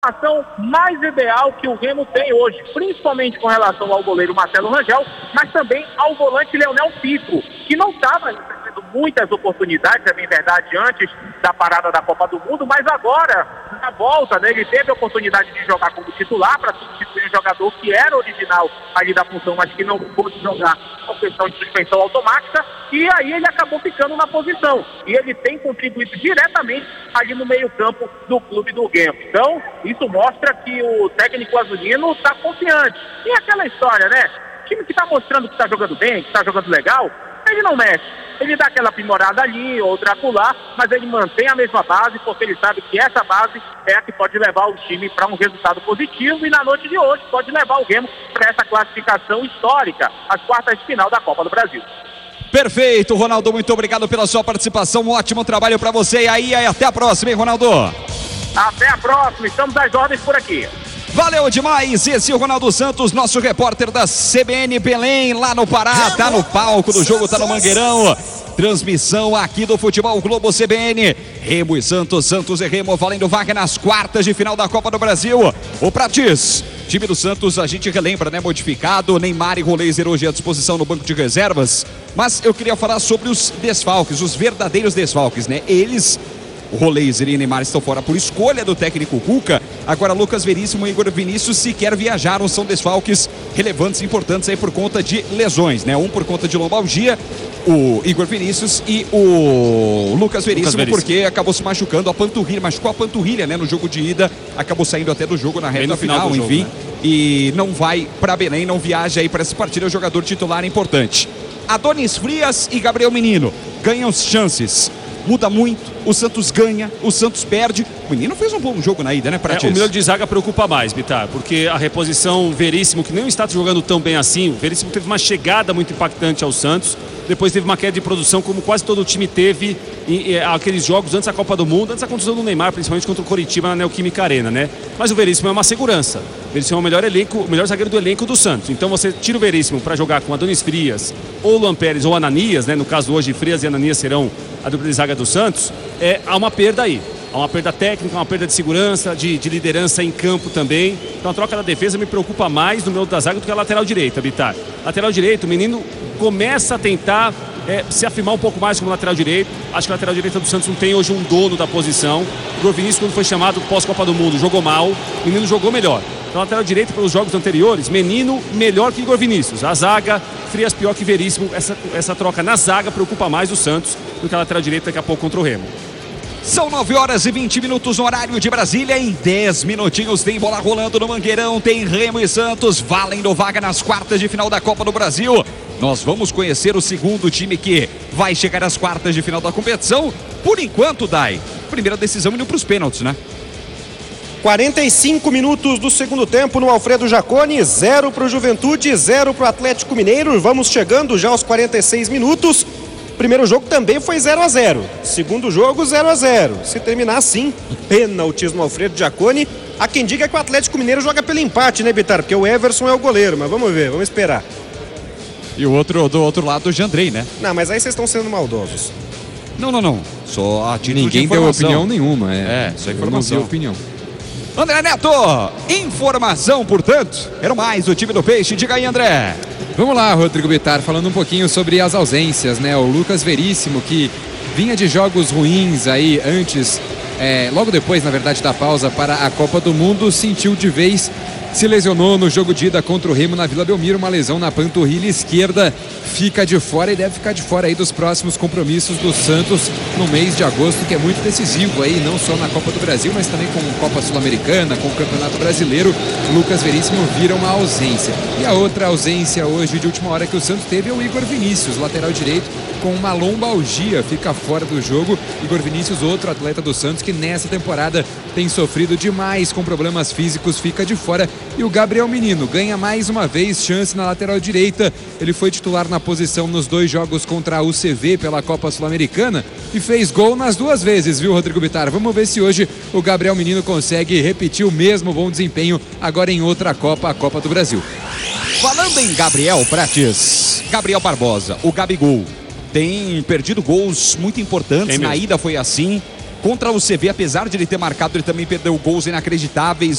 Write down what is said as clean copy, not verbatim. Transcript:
ação mais ideal que o Remo tem hoje, principalmente com relação ao goleiro Marcelo Rangel, mas também ao volante Leonel Pico, que não estava tendo muitas oportunidades, é bem verdade, antes da parada da Copa do Mundo, mas agora, na volta, né, ele teve a oportunidade de jogar como titular para substituir um jogador que era original ali da função, mas que não pôde jogar com questão de suspensão automática, e aí ele acabou ficando na posição, e ele tem contribuído diretamente ali no meio-campo do clube do Remo. Então, isso mostra que o técnico azulino está confiante. E aquela história, né? O time que está mostrando que está jogando bem, que está jogando legal, ele não mexe. Ele dá aquela aprimorada ali, outra acolá, mas ele mantém a mesma base, porque ele sabe que essa base é a que pode levar o time para um resultado positivo, e na noite de hoje pode levar o Remo para essa classificação histórica, as quartas de final da Copa do Brasil. Perfeito, Ronaldo, muito obrigado pela sua participação, um ótimo trabalho para você, e aí até a próxima, hein, Ronaldo? Até a próxima, estamos às ordens por aqui. Valeu demais, esse é o Ronaldo Santos, nosso repórter da CBN Belém, lá no Pará, tá no palco do jogo, tá no Mangueirão. Transmissão aqui do Futebol Globo CBN. Remo e Santos, Santos e Remo valendo vaga nas quartas de final da Copa do Brasil. O Pratis, time do Santos, a gente relembra, né, modificado, Neymar e Roleiser hoje à disposição no banco de reservas. Mas eu queria falar sobre os desfalques, os verdadeiros desfalques, né? Eles, o Roleiser e Neymar, estão fora por escolha do técnico Cuca. Agora Lucas Veríssimo e Igor Vinícius sequer viajaram, são desfalques relevantes e importantes aí por conta de lesões, né? Um por conta de lombalgia, o Igor Vinícius, e o Lucas Veríssimo porque acabou se machucando a panturrilha, machucou a panturrilha, né, no jogo de ida, acabou saindo até do jogo na reta final, enfim, jogo, né? E não vai para Belém, não viaja aí para essa partida, é o jogador titular importante. Adonis Frias e Gabriel Menino ganham chances. Muda muito, o Santos ganha, o Santos perde. O Menino fez um bom jogo na ida, né, Prates? O melhor de zaga preocupa mais, Bitar, porque a reposição Veríssimo, que nem está jogando tão bem assim, o Veríssimo teve uma chegada muito impactante ao Santos, depois teve uma queda de produção, como quase todo o time teve em aqueles jogos antes da Copa do Mundo, antes da contusão do Neymar, principalmente contra o Coritiba na Neoquímica Arena, né? Mas o Veríssimo é uma segurança. O Veríssimo é o melhor elenco, o melhor zagueiro do elenco do Santos. Então você tira o Veríssimo para jogar com Adonis Frias, ou Luan Pérez, ou Ananias, né? No caso hoje, Frias e Ananias serão a dupla de zaga do Santos. Há uma perda aí. Há uma perda técnica, uma perda de segurança, de liderança em campo também. Então a troca da defesa me preocupa mais no meio da zaga do que a lateral direita, Bitar. Lateral direito, o menino começa a tentar se afirmar um pouco mais como lateral direito. Acho que a lateral direita do Santos não tem hoje um dono da posição. O Igor Vinícius, quando foi chamado pós-Copa do Mundo, jogou mal. O menino jogou melhor. Então, lateral direito, pelos jogos anteriores, Menino melhor que Igor Vinícius. A zaga, Frias pior que Veríssimo. Essa troca na zaga preocupa mais o Santos do que a lateral direita daqui a pouco contra o Remo. São 9 horas e 20 minutos no horário de Brasília. Em 10 minutinhos tem bola rolando no Mangueirão. Tem Remo e Santos valendo vaga nas quartas de final da Copa do Brasil. Nós vamos conhecer o segundo time que vai chegar às quartas de final da competição. Por enquanto, Dai, primeira decisão indo para os pênaltis, né? 45 minutos do segundo tempo no Alfredo Jaconi, 0 para o Juventude, 0 para o Atlético Mineiro. Vamos chegando já aos 46 minutos. Primeiro jogo também foi 0-0. Segundo jogo, 0-0. Se terminar assim, pênaltis no Alfredo Jaconi. Há quem diga que o Atlético Mineiro joga pelo empate, né, Bitar? Porque o Everson é o goleiro, mas vamos ver, vamos esperar. E o outro, do outro lado, o Jandrei, né? Não, mas aí vocês estão sendo maldosos. Não. Só a título Ninguém de deu informação. opinião nenhuma. Só informação. Não opinião. André Neto, informação, portanto, era mais o time do Peixe. Diga aí, André. Vamos lá, Rodrigo Bitar, falando um pouquinho sobre as ausências, né? O Lucas Veríssimo, que vinha de jogos ruins aí antes, logo depois, na verdade, da pausa para a Copa do Mundo, sentiu de vez, se lesionou no jogo de ida contra o Remo na Vila Belmiro, uma lesão na panturrilha esquerda, fica de fora e deve ficar de fora aí dos próximos compromissos do Santos no mês de agosto, que é muito decisivo aí, não só na Copa do Brasil, mas também com a Copa Sul-Americana, com o Campeonato Brasileiro. Lucas Veríssimo vira uma ausência. E a outra ausência hoje de última hora que o Santos teve é o Igor Vinícius, lateral direito, com uma lombalgia, fica fora do jogo. Igor Vinícius, outro atleta do Santos que nessa temporada tem sofrido demais com problemas físicos, fica de fora. E o Gabriel Menino ganha mais uma vez chance na lateral direita. Ele foi titular na posição nos 2 jogos contra a UCV pela Copa Sul-Americana e fez gol nas 2 vezes, viu, Rodrigo Bitar? Vamos ver se hoje o Gabriel Menino consegue repetir o mesmo bom desempenho agora em outra Copa, a Copa do Brasil. Falando em Gabriel Prates, Gabriel Barbosa, o Gabigol, tem perdido gols muito importantes. Na ida foi assim. Contra o CV, apesar de ele ter marcado, ele também perdeu gols inacreditáveis.